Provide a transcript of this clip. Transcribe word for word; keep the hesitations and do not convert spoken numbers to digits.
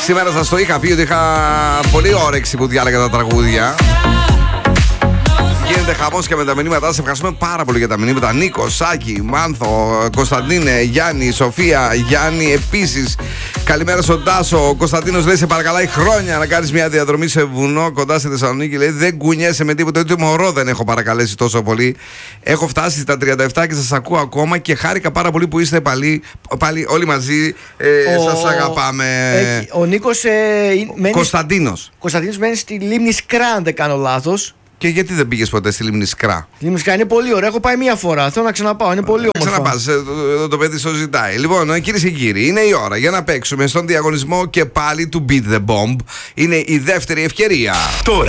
Σήμερα σας το είχα πει ότι είχα πολύ όρεξη που διάλεγα τα τραγούδια. Γίνεται χαμός και με τα μηνύματά σας. Ευχαριστούμε πάρα πολύ για τα μηνύματα. Νίκο, Σάκη, Μάνθο, Κωνσταντίνε, Γιάννη, Σοφία, Γιάννη επίσης. Καλημέρα στον Τάσο. Ο Κωνσταντίνος λέει: σε παρακαλάει χρόνια να κάνεις μια διαδρομή σε βουνό κοντά στη Θεσσαλονίκη. Λέει: δεν κουνιέσαι με τίποτα. Ούτε μωρό δεν έχω παρακαλέσει τόσο πολύ. Έχω φτάσει στα τριάντα επτά και σας ακούω ακόμα και χάρηκα πάρα πολύ που είστε πάλι, πάλι όλοι μαζί. Ε, ο... Σας αγαπάμε. Έχει, ο Νίκος. Ε, μένει... Κωνσταντίνος. Κωνσταντίνος μένει στη λίμνη Σκρά, αν δεν κάνω λάθος. Και γιατί δεν πήγες ποτέ στη λίμνη Σκρά? Η λίμνη Σκρά είναι πολύ ωραία. Έχω πάει μία φορά. Θέλω να ξαναπάω. Είναι πολύ όμορφο. Ξαναπάς. Το, το παιδί στο ζητάει. Λοιπόν, κυρίες και κύριοι, είναι η ώρα για να παίξουμε στον διαγωνισμό και πάλι του Beat the Bomb. Είναι η δεύτερη ευκαιρία. Τώρα